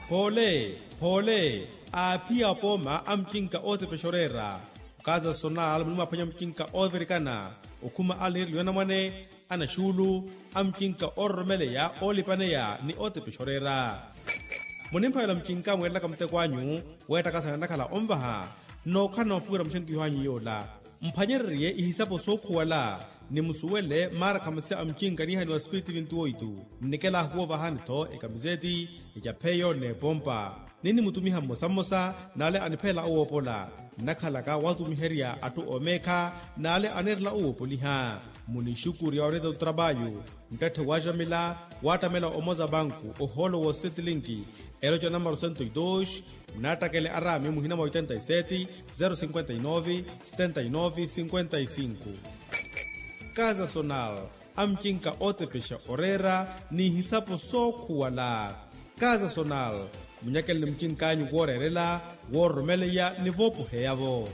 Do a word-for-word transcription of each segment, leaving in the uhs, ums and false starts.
Pole, pole, a pia poma amkinka ote peshorera. Kaza sonal mnuma panya mkinka overikana. Ukuma alir liwana mwane, ana shulu, amkinka ormele ya olipane ya ni ote peshorera. Munimpa yala mkinka mwela kamte kwanyu, weta kasa nakala ombaha, no kano pura mshenki yuhanyi yola. Mpanyeriye ihisapo soku wala, ni musuwele mara kamase amkinka ni hani wa spiriti vintuoitu. Nikela huwa vahanito ekamizeti, ijapeyo ne bomba. Nini mutumiha mosa mosa, nale anipela uwo pola. Nakalaka watu miheria atu omeka, nale anerla uwo poliha. Munishukuri ya oreda utrabayu. Mtete wajamila, watamela omoza banku, oholo wo setilinki. Erojo numero cento e dois, natakele arami muhinama oitenta e sete, zero cinquenta e nove, setenta e nove, cinquenta e cinco. Casa Sonal, amkinka ote pesha orera, ni hisapo soku wala. Casa Sonal, munyakele ni mchinkanyu worerela, wormeleya ni vopu heyavo.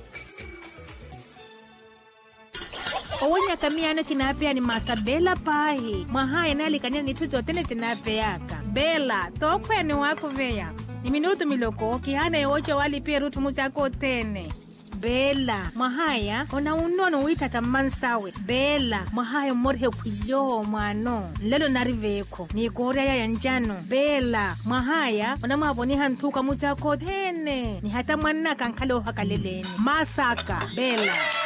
Owonya kamiana kinapea ni masabela pahi. Mahaya nali kanya ni tuzo tene tinapeyaka. Bela, tokwe ni wako veya. Ni minuto miloko, kihana yocho wali pia rutu muzako tene. Bela, mahaya, ona unono wita tamansawe. Bela, mahaya morhe kuyo mwano. Lelo nariveko, ni korea ya njano. Bela, mahaya, ona maboni hantuka muzako tene. Ni hata mwana kankalo hakaleleni. Masaka, Bela.